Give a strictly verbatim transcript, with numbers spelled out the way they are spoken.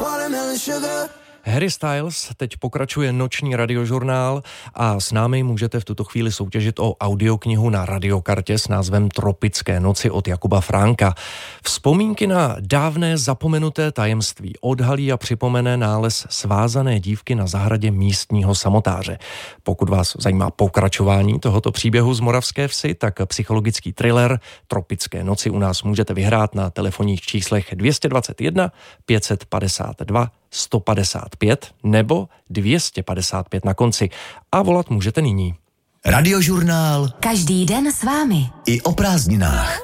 Harry Styles teď pokračuje noční radiožurnál a s námi můžete v tuto chvíli soutěžit o audioknihu na radiokartě s názvem Tropické noci od Jakuba Fránka. Vzpomínky na dávné zapomenuté tajemství odhalí a připomene nález svázané dívky na zahradě místního samotáře. Pokud vás zajímá pokračování tohoto příběhu z Moravské Vsi, tak psychologický thriller Tropické noci u nás můžete vyhrát na telefonních číslech dvě stě dvacet jedna pět set padesát dva sto padesát pět nebo dvě stě padesát pět na konci a volat můžete nyní. Radiožurnál. Každý den s vámi. I o prázdninách.